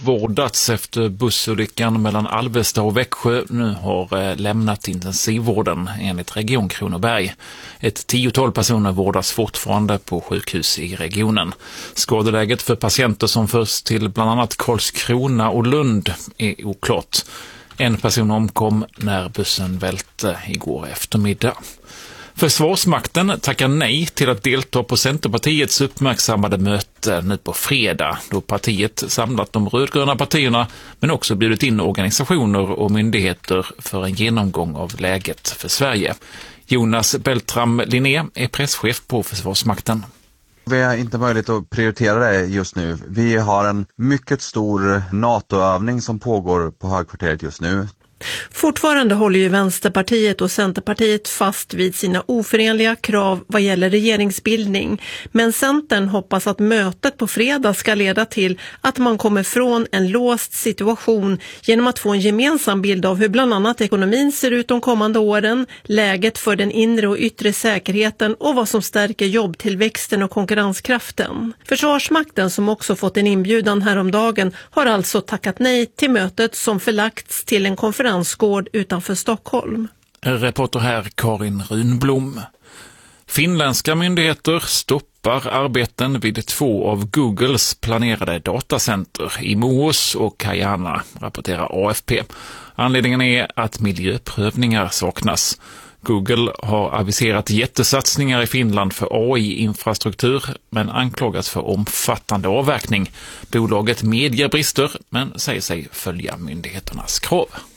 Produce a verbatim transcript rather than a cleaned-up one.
vårdats efter bussolyckan mellan Alvesta och Växjö nu har lämnat intensivvården enligt Region Kronoberg. Ett tiotal personer vårdas fortfarande på sjukhus i regionen. Skadeläget för patienter som förs till bland annat Karlskrona och Lund är oklart. En person omkom när bussen välte igår eftermiddag. Försvarsmakten tackar nej till att delta på Centerpartiets uppmärksammade möte nu på fredag, då partiet samlat de rödgröna partierna men också bjudit in organisationer och myndigheter för en genomgång av läget för Sverige. Jonas Beltram Linné är presschef på Försvarsmakten. Vi har inte möjlighet att prioritera det just nu. Vi har en mycket stor NATO-övning som pågår på högkvarteret just nu. Fortfarande håller ju Vänsterpartiet och Centerpartiet fast vid sina oförenliga krav vad gäller regeringsbildning. Men Centern hoppas att mötet på fredag ska leda till att man kommer från en låst situation genom att få en gemensam bild av hur bland annat ekonomin ser ut de kommande åren, läget för den inre och yttre säkerheten och vad som stärker jobbtillväxten och konkurrenskraften. Försvarsmakten, som också fått en inbjudan häromdagen, har alltså tackat nej till mötet som förlagts till en konferens gård utanför Stockholm. Reporter här Karin Runblom. Finländska myndigheter stoppar arbeten vid två av Googles planerade datacenter i Moos och Kajana, rapporterar A F P. Anledningen är att miljöprövningar saknas. Google har aviserat jättesatsningar i Finland för A I-infrastruktur men anklagas för omfattande avverkning. Bolaget medger brister men säger sig följa myndigheternas krav.